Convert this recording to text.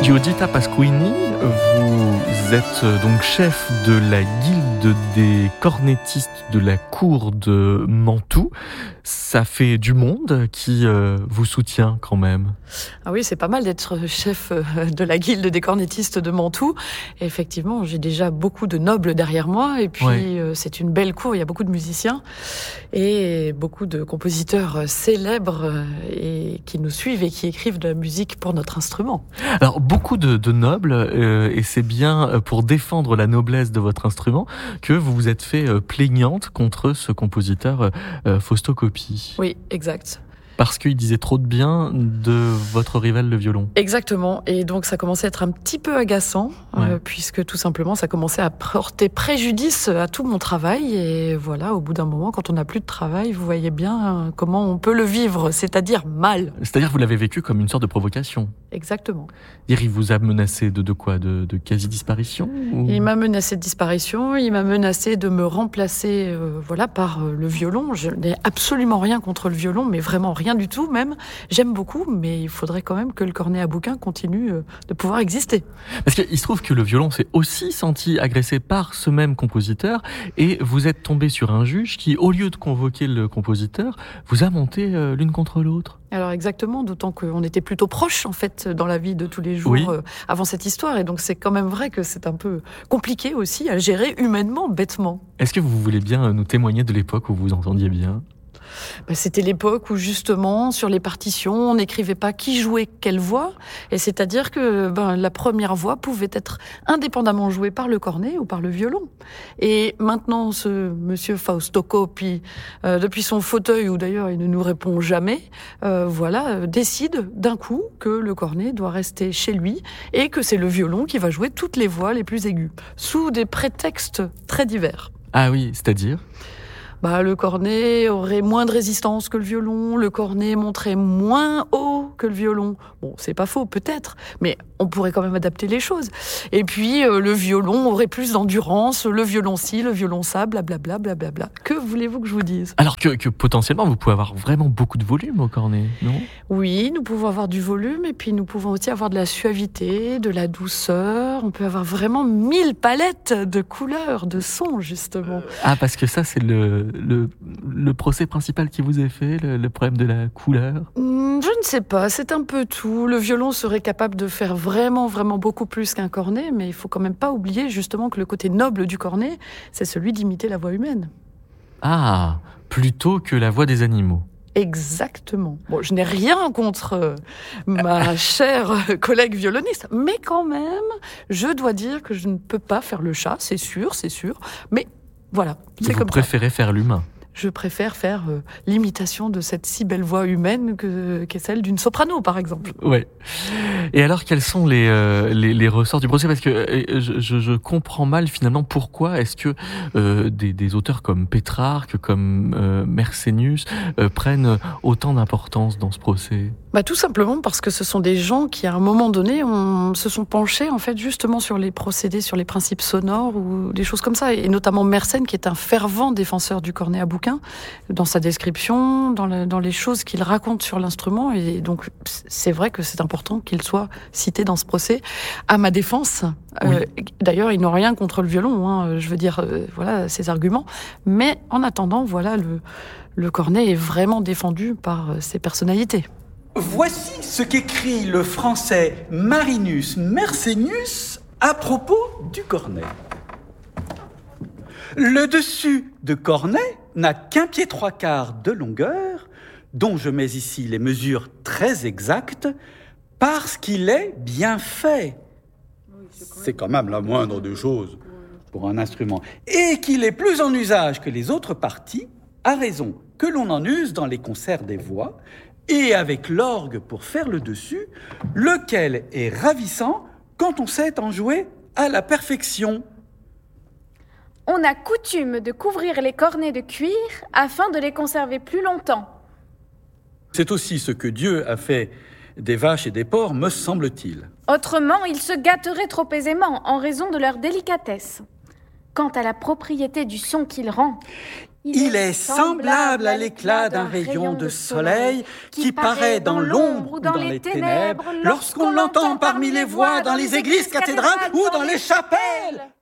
Giuditta Pasquini, vous êtes donc chef de la guilde des cornettistes de la cour de Mantoue. Ça fait du monde qui vous soutient quand même. Ah oui, c'est pas mal d'être chef de la guilde des cornettistes de Mantoue. Et effectivement, j'ai déjà beaucoup de nobles derrière moi. Et puis, c'est une belle cour, il y a beaucoup de musiciens et beaucoup de compositeurs célèbres et qui nous suivent et qui écrivent de la musique pour notre instrument. Alors, beaucoup de nobles, et c'est bien pour défendre la noblesse de votre instrument que vous vous êtes fait plaignante contre ce compositeur Fausto Coppi. Oui, exact. Parce qu'il disait trop de bien de votre rival le violon. Exactement, et donc ça commençait à être un petit peu agaçant, puisque tout simplement ça commençait à porter préjudice à tout mon travail, et voilà, au bout d'un moment, quand on n'a plus de travail, vous voyez bien comment on peut le vivre, c'est-à-dire mal. C'est-à-dire que vous l'avez vécu comme une sorte de provocation. Exactement. Il vous a menacé de quoi ? De quasi-disparition ou... Il m'a menacé de disparition, il m'a menacé de me remplacer par le violon. Je n'ai absolument rien contre le violon, mais vraiment rien du tout même. J'aime beaucoup, mais il faudrait quand même que le cornet à bouquin continue de pouvoir exister. Parce qu'il se trouve que le violon s'est aussi senti agressé par ce même compositeur, et vous êtes tombé sur un juge qui, au lieu de convoquer le compositeur, vous a monté l'une contre l'autre. Alors exactement, d'autant qu'on était plutôt proches en fait dans la vie de tous les jours avant cette histoire, et donc c'est quand même vrai que c'est un peu compliqué aussi à gérer humainement, bêtement. Est-ce que vous voulez bien nous témoigner de l'époque où vous entendiez bien ? C'était l'époque où justement sur les partitions on n'écrivait pas qui jouait quelle voix, et c'est-à-dire que la première voix pouvait être indépendamment jouée par le cornet ou par le violon. Et maintenant ce monsieur Fausto Coppi, depuis son fauteuil où d'ailleurs il ne nous répond jamais, décide d'un coup que le cornet doit rester chez lui et que c'est le violon qui va jouer toutes les voix les plus aiguës, sous des prétextes très divers. Ah oui, c'est-à-dire ? Le cornet aurait moins de résistance que le violon, le cornet monterait moins haut que le violon. Bon, c'est pas faux, peut-être, mais on pourrait quand même adapter les choses. Et puis, le violon aurait plus d'endurance, le violon ci, le violon ça, blablabla, blablabla. Que voulez-vous que je vous dise ? Alors que potentiellement, vous pouvez avoir vraiment beaucoup de volume au cornet, non ? Oui, nous pouvons avoir du volume, et puis nous pouvons aussi avoir de la suavité, de la douceur. On peut avoir vraiment 1000 palettes de couleurs, de sons, justement. Ah, parce que ça, c'est le procès principal qui vous est fait, le problème de la couleur ? Je ne sais pas, c'est un peu tout. Le violon serait capable de faire vraiment, vraiment beaucoup plus qu'un cornet, mais il faut quand même pas oublier justement que le côté noble du cornet, c'est celui d'imiter la voix humaine. Ah, plutôt que la voix des animaux. Exactement. Bon, je n'ai rien contre ma chère collègue violoniste, mais quand même, je dois dire que je ne peux pas faire le chat, c'est sûr, mais voilà, c'est comme ça. Vous préférez faire l'humain ? Je préfère faire l'imitation de cette si belle voix humaine qu'est celle d'une soprano, par exemple. Ouais. Et alors, quels sont les ressorts du procès ? Parce que je comprends mal, finalement, pourquoi est-ce que des auteurs comme Pétrarque, comme Mersenius, prennent autant d'importance dans ce procès ? Tout simplement parce que ce sont des gens qui, à un moment donné, se sont penchés, en fait, justement sur les procédés, sur les principes sonores ou des choses comme ça. Et notamment Mersenne, qui est un fervent défenseur du cornet à bouquin, dans sa description, dans les choses qu'il raconte sur l'instrument. Et donc, c'est vrai que c'est important qu'il soit cité dans ce procès. À ma défense, d'ailleurs, ils n'ont rien contre le violon, je veux dire, voilà ses arguments. Mais en attendant, voilà, le cornet est vraiment défendu par ses personnalités. Voici ce qu'écrit le français Marinus Mersenius à propos du cornet. Le dessus de cornet n'a qu'un pied 3/4 de longueur, dont je mets ici les mesures très exactes, parce qu'il est bien fait. C'est quand même la moindre des choses pour un instrument. Et qu'il est plus en usage que les autres parties, à raison que l'on en use dans les concerts des voix, et avec l'orgue pour faire le dessus, lequel est ravissant quand on sait en jouer à la perfection. On a coutume de couvrir les cornets de cuir afin de les conserver plus longtemps. C'est aussi ce que Dieu a fait des vaches et des porcs, me semble-t-il. Autrement, ils se gâteraient trop aisément en raison de leur délicatesse. Quant à la propriété du son qu'il rend, Il est semblable à l'éclat d'un rayon de soleil qui paraît dans l'ombre ou dans les ténèbres lorsqu'on l'entend parmi les voix dans les églises cathédrales ou dans les chapelles.